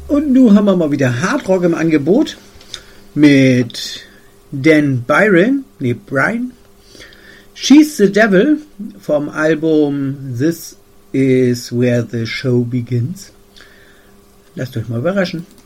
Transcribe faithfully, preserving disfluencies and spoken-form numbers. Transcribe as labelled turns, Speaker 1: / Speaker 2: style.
Speaker 1: Und nun haben wir mal wieder Hardrock im Angebot mit Dan Byron, nee, Brian. She's the Devil vom Album This is Where the Show Begins. Lasst euch mal überraschen.